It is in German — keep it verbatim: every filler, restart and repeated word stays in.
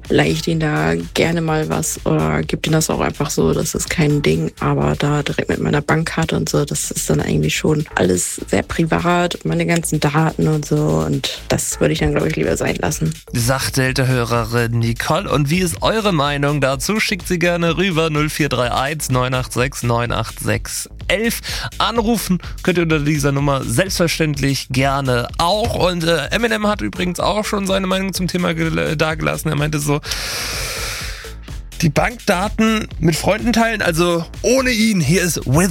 leihe ich denen da gerne mal was oder gebe denen das auch einfach so, das ist kein Ding. Aber da direkt mit meiner Bankkarte und so, das ist dann eigentlich schon alles sehr privat, meine ganzen Daten und so. Und das würde ich dann, glaube ich, lieber sein lassen. Sagt Delta-Hörerin Nicole. Und wie ist eure Meinung dazu? Schickt sie gerne rüber null vier drei eins neun acht sechs neun acht sechs elf. Anrufen könnt ihr unter dieser Nummer selbstverständlich gerne auch. Und äh, Eminem hat übrigens auch schon seine Meinung zum Thema ge- dargelassen. Er meinte so, die Bankdaten mit Freunden teilen, also ohne ihn. Hier ist With